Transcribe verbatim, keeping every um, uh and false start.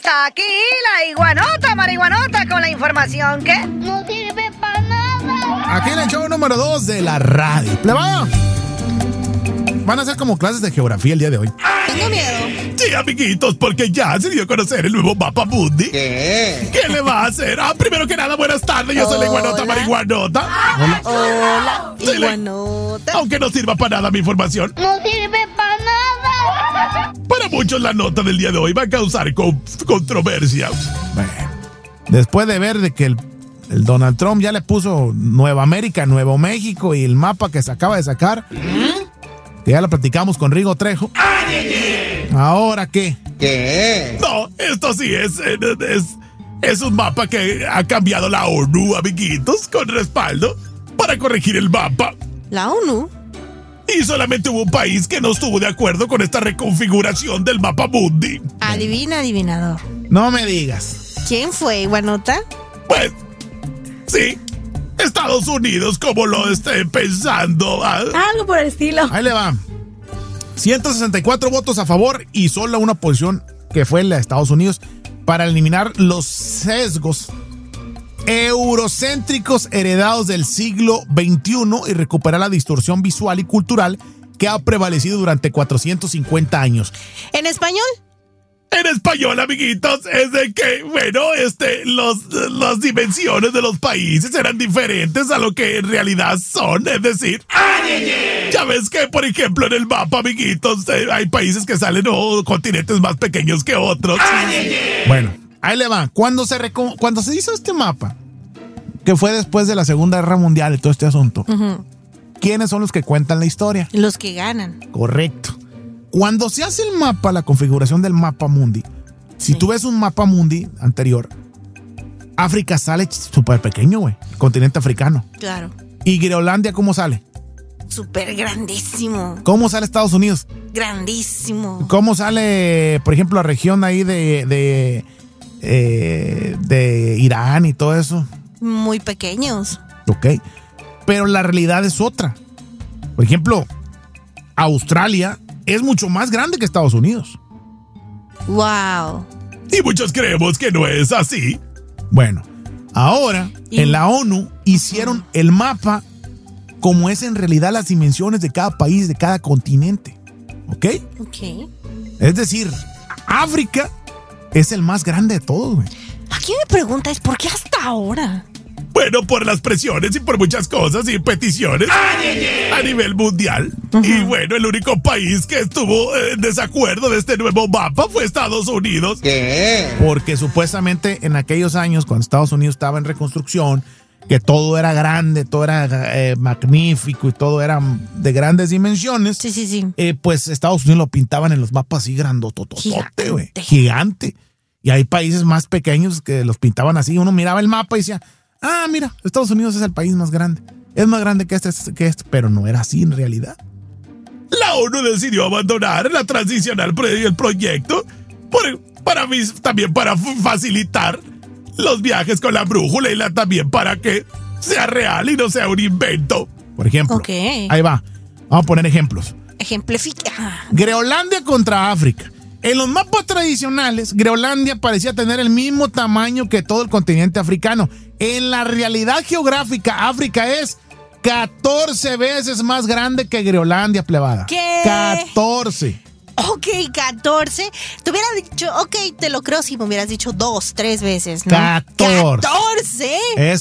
está aquí la iguanota, marihuanota, con la información que no sirve para nada. Aquí en el show número dos de la radio. ¡Plebada! Van a ser como clases de geografía el día de hoy. Tengo miedo. Sí, amiguitos, porque ya se dio a conocer el nuevo mapa mundi. ¿Qué? ¿Qué le va a hacer? Ah, primero que nada, buenas tardes. Yo soy la iguanota marihuanota. Hola. Hola, iguanota. Aunque no sirva para nada mi información. No sirve para nada. Para muchos la nota del día de hoy va a causar con- controversia. Bueno, después de ver de que el, el Donald Trump ya le puso Nueva América, Nuevo México y el mapa que se acaba de sacar, que ya lo platicamos con Rigo Trejo. ¿Ahora qué? ¿Qué? No, esto sí es, eh, es, es un mapa que ha cambiado la ONU, amiguitos, con respaldo para corregir el mapa. La ONU. Y solamente hubo un país que no estuvo de acuerdo con esta reconfiguración del mapa mundi. Adivina, adivinador. No me digas. ¿Quién fue, iguanota? Pues, sí, Estados Unidos, como lo esté pensando. ¿Ah? Algo por el estilo. Ahí le va. ciento sesenta y cuatro votos a favor y solo una oposición, que fue la de Estados Unidos, para eliminar los sesgos eurocéntricos heredados del siglo veintiuno y recuperar la distorsión visual y cultural que ha prevalecido durante cuatrocientos cincuenta años. ¿En español? En español, amiguitos, es de que, bueno, este, los, las dimensiones de los países eran diferentes a lo que en realidad son, es decir, ya ves que, por ejemplo, en el mapa, amiguitos, eh, hay países que salen o oh, continentes más pequeños que otros. Bueno, ahí le va. Cuando se, reco- cuando se hizo este mapa, que fue después de la Segunda Guerra Mundial y todo este asunto, Uh-huh. ¿quiénes son los que cuentan la historia? Los que ganan. Correcto. Cuando se hace el mapa, la configuración del mapa mundi, si Sí. tú ves un mapa mundi anterior, África sale súper pequeño, güey. El continente africano. Claro. ¿Y Groenlandia cómo sale? Súper grandísimo. ¿Cómo sale Estados Unidos? Grandísimo. ¿Cómo sale, por ejemplo, la región ahí de, de, eh, de Irán y todo eso? Muy pequeños. Ok. Pero la realidad es otra. Por ejemplo, Australia es mucho más grande que Estados Unidos. Wow. Y muchos creemos que no es así. Bueno, ahora Y- en la ONU hicieron el mapa como es en realidad las dimensiones de cada país, de cada continente. ¿Ok? Ok. Es decir, África es el más grande de todos, güey. Aquí mi pregunta es, ¿por qué hasta ahora? Bueno, por las presiones y por muchas cosas y peticiones a nivel mundial. Ujú. Y bueno, el único país que estuvo en desacuerdo de este nuevo mapa fue Estados Unidos. ¿Qué? Porque supuestamente en aquellos años, cuando Estados Unidos estaba en reconstrucción, que todo era grande, todo era eh, magnífico y todo era de grandes dimensiones, Sí, sí, sí. eh, pues Estados Unidos lo pintaban en los mapas así grandototote, Gigante. güey. Gigante. Y hay países más pequeños que los pintaban así. Uno miraba el mapa y decía, ah, mira, Estados Unidos es el país más grande. Es más grande que este, que este, pero no era así en realidad. La ONU decidió abandonar la transicional pro- el proyecto por- para mí, también para f- facilitar los viajes con la brújula y la, también para que sea real y no sea un invento. Por ejemplo, Ok. ahí va. Vamos a poner ejemplos. Ejemplifica. Ah, Groenlandia contra África. En los mapas tradicionales, Groenlandia parecía tener el mismo tamaño que todo el continente africano. En la realidad geográfica, África es catorce veces más grande que Groenlandia, plebada. ¿Qué? catorce. Ok, catorce. Te hubiera dicho, ok, te lo creo si me hubieras dicho dos, tres veces, ¿no? catorce. catorce. Es